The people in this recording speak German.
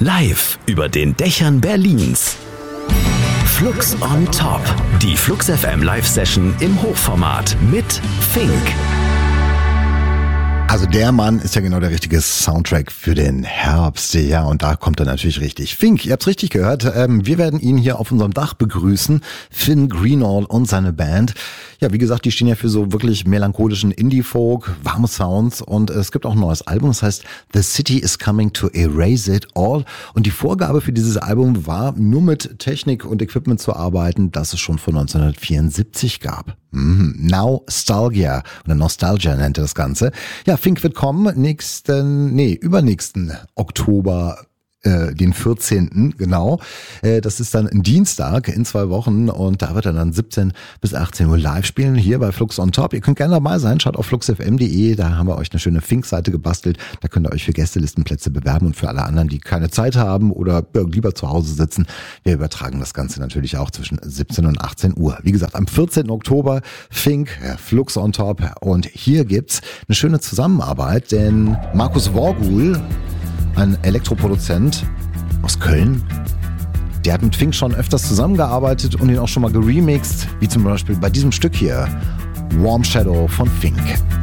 Live über den Dächern Berlins. Flux on Top. Die Flux FM Live-Session im Hochformat mit Fink. Also der Mann ist ja genau der richtige Soundtrack für den Herbst. Ja, und da kommt er natürlich richtig. Fink, ihr habt's richtig gehört. Wir werden ihn hier auf unserem Dach begrüßen. Finn Greenall und seine Band. Ja, wie gesagt, die stehen ja für so wirklich melancholischen Indie-Folk, warme Sounds. Und es gibt auch ein neues Album, das heißt The City is Coming to Erase It All. Und die Vorgabe für dieses Album war, nur mit Technik und Equipment zu arbeiten, das es schon von 1974 gab. Nostalgia oder Nostalgia nennt er das Ganze. Ja, Fink wird kommen übernächsten Oktober, den 14. genau. Das ist dann ein Dienstag in 2 Wochen und da wird er dann 17 bis 18 Uhr live spielen, hier bei Flux on Top. Ihr könnt gerne dabei sein, schaut auf fluxfm.de, da haben wir euch eine schöne Fink-Seite gebastelt. Da könnt ihr euch für Gästelistenplätze bewerben und für alle anderen, die keine Zeit haben oder lieber zu Hause sitzen. Wir übertragen das Ganze natürlich auch zwischen 17 und 18 Uhr. Wie gesagt, am 14. Oktober Fink, Flux on Top, und hier gibt's eine schöne Zusammenarbeit, denn Markus Worgul, ein Elektroproduzent aus Köln, der hat mit Fink schon öfters zusammengearbeitet und ihn auch schon mal geremixed, wie zum Beispiel bei diesem Stück hier, Warm Shadow von Fink.